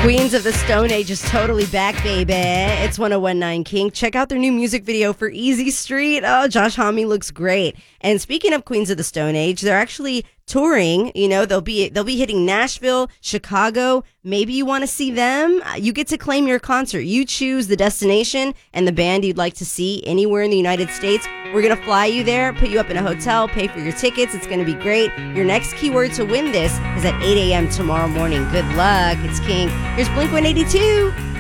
Queens of the Stone Age is totally back, baby. It's 101.9 King. Check out their new music video for Easy Street. Oh, Josh Homme looks great. And speaking of Queens of the Stone Age, they're actually touring. You know, they'll be hitting Nashville, Chicago. Maybe you want to see them. You get to claim your concert. You choose the destination and the band you'd like to see anywhere in the United States. We're going to fly you there, put you up in a hotel, pay for your tickets. It's going to be great. Your next keyword to win this is at 8 a.m. tomorrow morning. Good luck. It's King. Here's Blink 182.